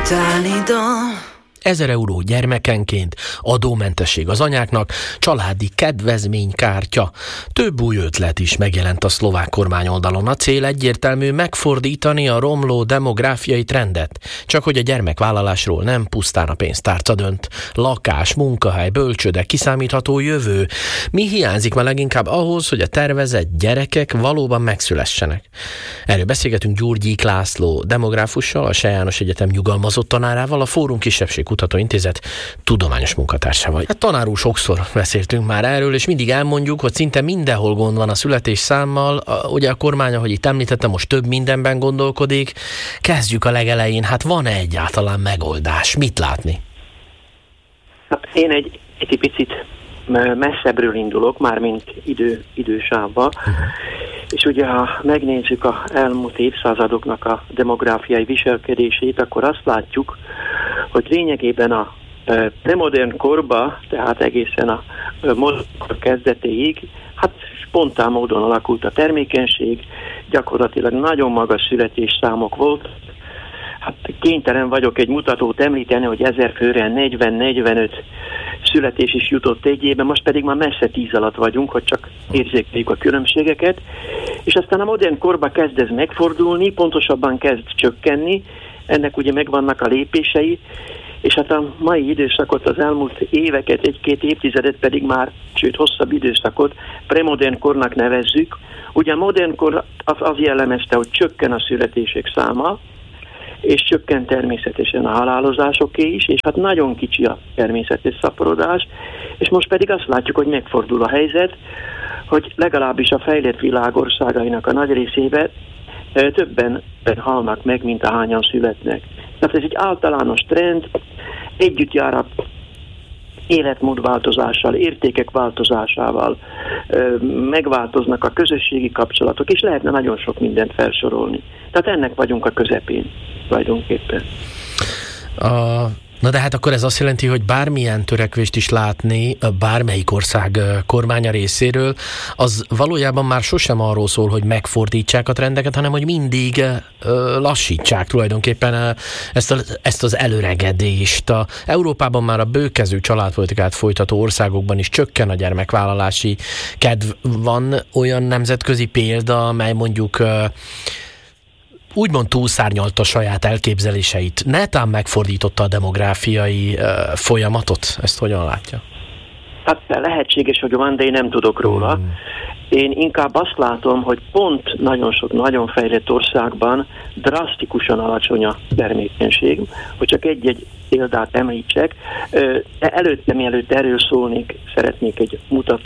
1,000 euró gyermekenként, adómentesség az anyáknak, családi kedvezménykártya. Több új ötlet is megjelent a szlovák kormány oldalon. A cél egyértelmű: megfordítani a romló demográfiai trendet. Csak hogy a gyermekvállalásról nem pusztán a pénztárca dönt. Lakás, munkahely, bölcsőde, kiszámítható jövő. Mi hiányzik már leginkább ahhoz, hogy a tervezett gyerekek valóban megszülessenek? Erről beszélgetünk Gyurgyik László demográfussal, a Se János Egyetem nyugalmazott tanárával, a Fórum Kisebbségkutató Intézet tudományos munkatársával. Hát tanár úr, sokszor beszéltünk már erről, és mindig elmondjuk, hogy szinte mindenhol gond van a születésszámmal. Ugye a kormány, ahogy itt említettem, most több mindenben gondolkodik. Kezdjük a legelején. Hát van-e egyáltalán megoldás? Mit látni? Hát én egy picit messzebbről indulok, mármint idősávba. És ugye, ha megnézzük az elmúlt évszázadoknak a demográfiai viselkedését, akkor azt látjuk, hogy lényegében a premodern korba, tehát egészen a modern kor kezdetéig, hát spontán módon alakult a termékenység, gyakorlatilag nagyon magas születésszámok volt. Hát kénytelen vagyok egy mutatót említeni, hogy 1000 főre 40-45 születés is jutott egy évben, most pedig már messze 10 alatt vagyunk, hogy csak érzékeljük a különbségeket. És aztán a modern korba kezd ez megfordulni, pontosabban kezd csökkenni, ennek ugye megvannak a lépései, és hát a mai időszakot, az elmúlt éveket, egy-két évtizedet pedig már, sőt hosszabb időszakot premodern kornak nevezzük. Ugye a modern kor az jellemezte, hogy csökken a születések száma, és csökken természetesen a halálozásoké is, és hát nagyon kicsi a természetes szaporodás, és most pedig azt látjuk, hogy megfordul a helyzet, hogy legalábbis a fejlett világ országainak a nagy részében többen halnak meg, mint ahányan születnek. Tehát ez egy általános trend, együtt jár a életmódváltozással, értékek változásával, megváltoznak a közösségi kapcsolatok, és lehetne nagyon sok mindent felsorolni. Tehát ennek vagyunk a közepén tulajdonképpen. Na de hát akkor ez azt jelenti, hogy bármilyen törekvést is látni bármelyik ország kormánya részéről, az valójában már sosem arról szól, megfordítsák a trendeket, hanem hogy mindig lassítsák tulajdonképpen ezt az előregedést. Európában már a bőkező családpolitikát folytató országokban is csökken a gyermekvállalási kedv. Van olyan nemzetközi példa, amely mondjuk úgymond túlszárnyalta saját elképzeléseit, netán megfordította a demográfiai folyamatot? Ezt hogyan látja? Hát lehetséges, hogy van, de én nem tudok róla. Én inkább azt látom, hogy pont nagyon sok, nagyon fejlett országban drasztikusan alacsony a termékenység, hogy csak egy-egy példát említsek. De mielőtt erről szólnék, szeretnék egy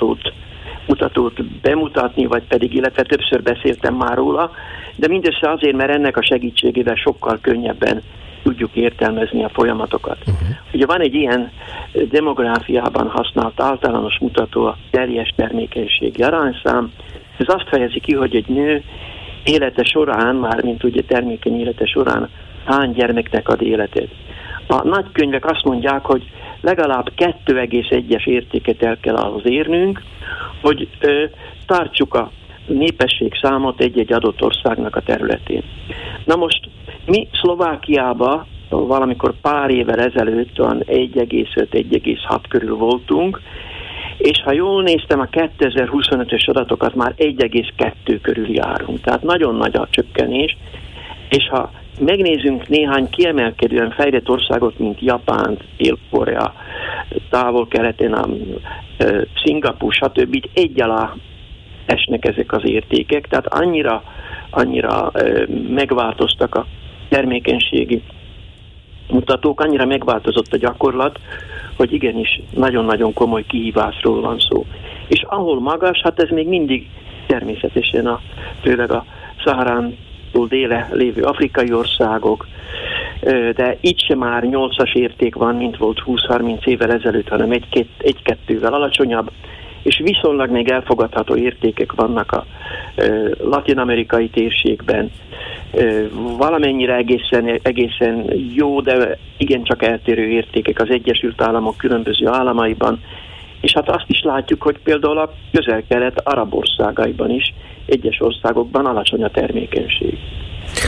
mutatót bemutatni, vagy pedig, illetve többször beszéltem már róla, de mindössze azért, mert ennek a segítségével sokkal könnyebben tudjuk értelmezni a folyamatokat. Ugye van egy ilyen demográfiában használt általános mutató, a teljes termékenységi arányszám. Ez azt fejezi ki, hogy egy nő élete során, mármint ugye termékeny élete során hány gyermeknek ad életet. A nagykönyvek azt mondják, hogy legalább 2,1-es értéket el kell ahhoz érnünk, hogy tartsuk a népességszámot egy-egy adott országnak a területén. Na most mi Szlovákiában valamikor pár évvel ezelőtt 1,5-1,6 körül voltunk, és ha jól néztem a 2025-ös adatokat, már 1,2 körül járunk. Tehát nagyon nagy a csökkenés, és ha megnézzünk néhány kiemelkedően fejlett országot, mint Japán, Dél-Korea, Távol-Keleten, Szingapúr, stb. Egy alá esnek ezek az értékek, tehát annyira megváltoztak a termékenységi mutatók, annyira megváltozott a gyakorlat, hogy igenis nagyon-nagyon komoly kihívásról van szó. És ahol magas, hát ez még mindig természetesen főleg a Szaharántól déle lévő afrikai országok, de itt sem már 8-as érték van, mint volt 20-30 évvel ezelőtt, hanem egy-kettővel alacsonyabb, és viszonylag még elfogadható értékek vannak a latin-amerikai térségben. Valamennyire egészen jó, de igencsak eltérő értékek az Egyesült Államok különböző államaiban. És hát azt is látjuk, hogy például a közel-kelet arab országaiban is, egyes országokban alacsony a termékenység.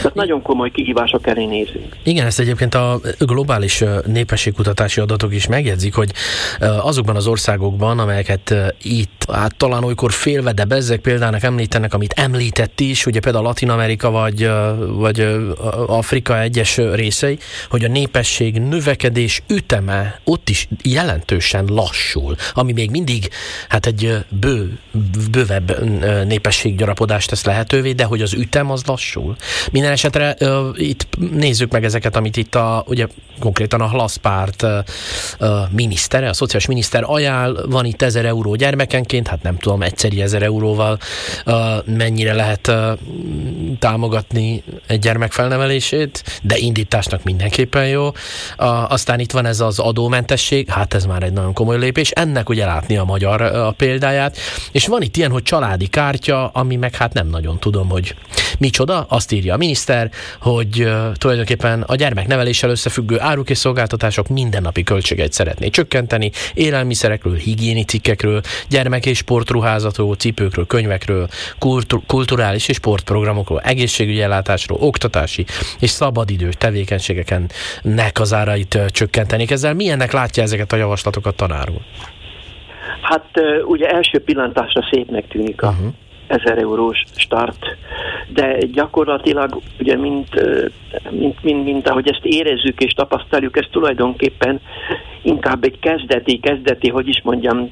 Tehát nagyon komoly kihívások elé nézünk. Igen, ezt egyébként a globális népességkutatási adatok is megjegyzik, hogy azokban az országokban, amelyeket itt talán olykor félve, de bezzeg példának említenek, amit említett is, ugye például Latin-Amerika vagy Afrika egyes részei, hogy a népesség növekedés üteme ott is jelentősen lassul, ami még mindig egy bővebb népességgyarapodást tesz lehetővé, de hogy az ütem az lassul. Minden esetre itt nézzük meg ezeket, amit itt ugye konkrétan a Hlaszpárt minisztere, a szociális miniszter ajánl, van itt 1000 euró gyermekenként, hát nem tudom, egyszeri 1000 euróval mennyire lehet támogatni egy gyermek felnevelését, de indításnak mindenképpen jó. Aztán itt van ez az adómentesség, hát ez már egy nagyon komoly lépés, ennek ugye látni a magyar a példáját, és van itt ilyen, hogy családi kártya, ami meg hát nem nagyon tudom, hogy micsoda, azt írja a miniszter, hogy tulajdonképpen a gyermekneveléssel összefüggő áruk és szolgáltatások mindennapi költségeit szeretné csökkenteni, élelmiszerekről, higiéni cikkekről, gyermek- és sportruházatról, cipőkről, könyvekről, kulturális és sportprogramokról, egészségügyi ellátásról, oktatási és szabadidős tevékenységeknek az árait csökkentenék. Ezzel milyennek látja ezeket a javaslatokat, tanár úr? Hát ugye első pillantásra szépnek tűnik a 1000 eurós start, de gyakorlatilag ugye mint ahogy ezt érezzük és tapasztaljuk, ez tulajdonképpen inkább egy kezdeti, hogy is mondjam,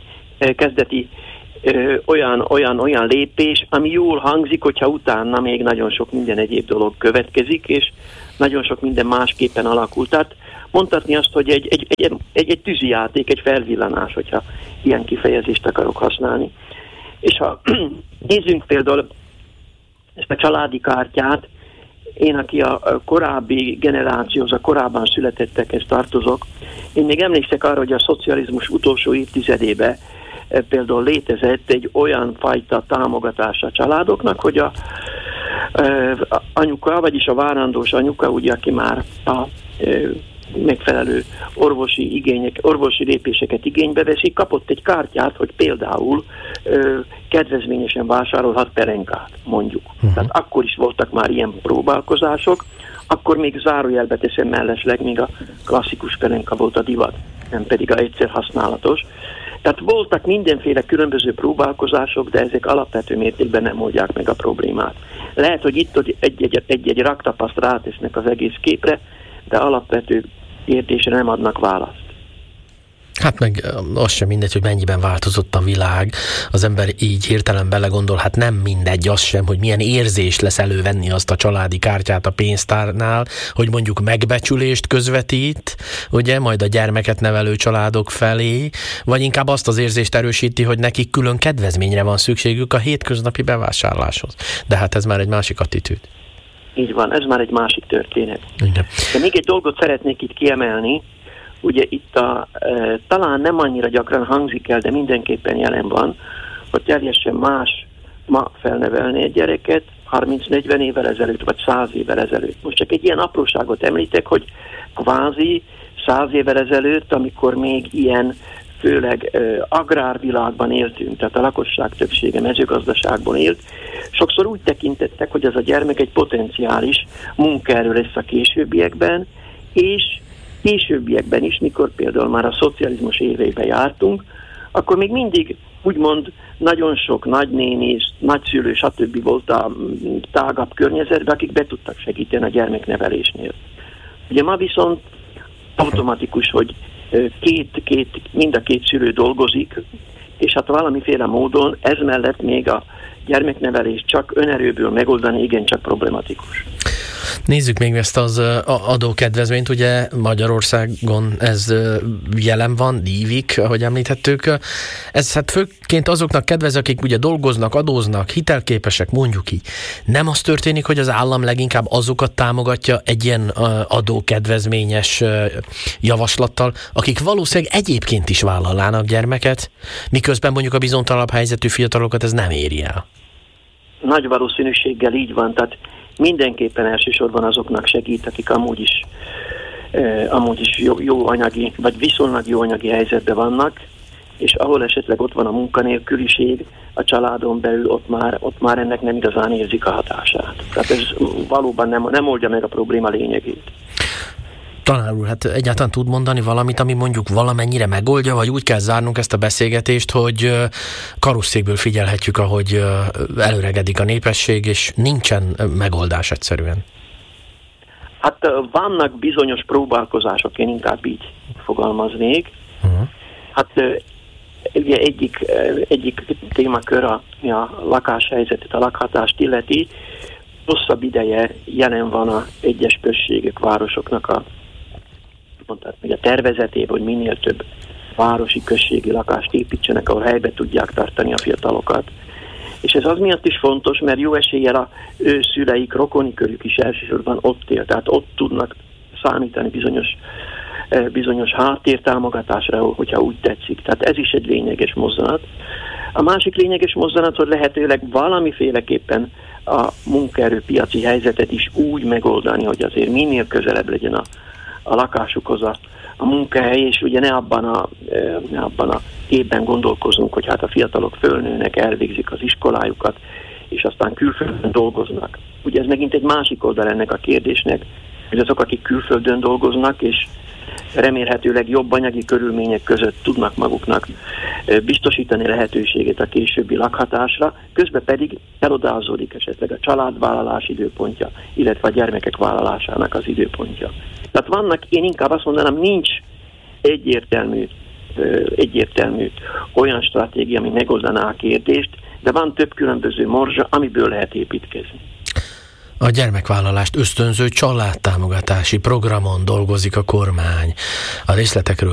olyan lépés, ami jól hangzik, hogyha utána még nagyon sok minden egyéb dolog következik, és nagyon sok minden másképpen alakul. Tehát mondhatni azt, hogy egy tűzijáték, egy felvillanás, hogyha ilyen kifejezést akarok használni. És ha nézzünk például ezt a családi kártyát, én, aki a korábbi generációhoz, a korábban születettekhez tartozok, én még emlékszek arra, hogy a szocializmus utolsó évtizedében például létezett egy olyan fajta támogatása a családoknak, hogy a anyuka, vagyis a várandós anyuka, ugye, aki már a megfelelő orvosi lépéseket igénybe veszi, kapott egy kártyát, hogy például kedvezményesen vásárolhat perenkát, mondjuk. Tehát akkor is voltak már ilyen próbálkozások, akkor még zárójelbe teszem mellesleg, még a klasszikus perenka volt a divat, nem pedig a egyszer használatos. Tehát voltak mindenféle különböző próbálkozások, de ezek alapvető mértékben nem oldják meg a problémát. Lehet, hogy itt egy raktapaszt rátesznek az egész képre, de alapvető kérdésre nem adnak választ. Hát meg az sem mindegy, hogy mennyiben változott a világ. Az ember így hirtelen belegondol, hát nem mindegy az sem, hogy milyen érzés lesz elővenni azt a családi kártyát a pénztárnál, hogy mondjuk megbecsülést közvetít, ugye, majd a gyermeket nevelő családok felé, vagy inkább azt az érzést erősíti, hogy nekik külön kedvezményre van szükségük a hétköznapi bevásárláshoz. De hát ez már egy másik attitűd. Így van, ez már egy másik történet. Igen. De még egy dolgot szeretnék itt kiemelni, ugye itt talán nem annyira gyakran hangzik el, de mindenképpen jelen van, hogy teljesen más ma felnevelni egy gyereket 30-40 évvel ezelőtt, vagy 100 évvel ezelőtt. Most csak egy ilyen apróságot említek, hogy kvázi 100 évvel ezelőtt, amikor még ilyen főleg agrárvilágban éltünk, tehát a lakosság többsége mezőgazdaságban élt, sokszor úgy tekintettek, hogy ez a gyermek egy potenciális munkaerő lesz a későbbiekben, és későbbiekben is, mikor például már a szocializmus éveiben jártunk, akkor még mindig úgymond nagyon sok nagynéni, nagyszülő, stb. Volt a tágabb környezetben, akik be tudtak segíteni a gyermeknevelésnél. Ugye ma viszont automatikus, hogy mind a két szülő dolgozik, és hát valamiféle módon ez mellett még a gyermeknevelés csak önerőből megoldani igencsak problematikus. Nézzük még ezt az adókedvezményt, ugye Magyarországon ez jelen van, dívik, ahogy említettük. Ez hát főként azoknak kedvez, akik ugye dolgoznak, adóznak, hitelképesek, mondjuk így. Nem az történik, hogy az állam leginkább azokat támogatja egy ilyen adókedvezményes javaslattal, akik valószínűleg egyébként is vállalnának gyermeket, miközben mondjuk a bizonytalanabb helyzetű fiatalokat ez nem éri el. Nagy valószínűséggel így van, tehát mindenképpen elsősorban azoknak segít, akik amúgy is jó anyagi, vagy viszonylag jó anyagi helyzetben vannak, és ahol esetleg ott van a munkanélküliség a családon belül, ott már ennek nem igazán érzik a hatását. Tehát ez valóban nem oldja meg a probléma lényegét. Tanár úr, hát egyáltalán tud mondani valamit, ami mondjuk valamennyire megoldja, vagy úgy kell zárnunk ezt a beszélgetést, hogy karosszékből figyelhetjük, ahogy előregedik a népesség, és nincsen megoldás egyszerűen? Hát vannak bizonyos próbálkozások, én inkább így fogalmaznék. Hát ugye egyik témakör a lakáshelyzetet, a lakhatást illeti. Hosszabb ideje jelen van a egyes községek, városoknak a tervezetében, hogy minél több városi községi lakást építsenek, ahol helybe tudják tartani a fiatalokat. És ez az miatt is fontos, mert jó eséllyel a ő szüleik, rokoni körük is elsősorban ott él, tehát ott tudnak számítani bizonyos háttértámogatásra, hogyha úgy tetszik. Tehát ez is egy lényeges mozzanat. A másik lényeges mozzanat, hogy lehetőleg valamiféleképpen a munkaerőpiaci helyzetet is úgy megoldani, hogy azért minél közelebb legyen a lakásukhoz a munkahely, és ugye ne abban a képben gondolkozunk, hogy hát a fiatalok fölnőnek, elvégzik az iskolájukat, és aztán külföldön dolgoznak. Ugye ez megint egy másik oldal ennek a kérdésnek, hogy azok, akik külföldön dolgoznak, és remélhetőleg jobb anyagi körülmények között tudnak maguknak biztosítani lehetőséget a későbbi lakhatásra, közben pedig elodázódik esetleg a családvállalás időpontja, illetve a gyermekek vállalásának az időpontja. Tehát vannak, én inkább azt mondanám, nincs egyértelmű olyan stratégia, ami megoldaná a kérdést, de van több különböző morzsa, amiből lehet építkezni. A gyermekvállalást ösztönző családtámogatási programon dolgozik a kormány. A részletekről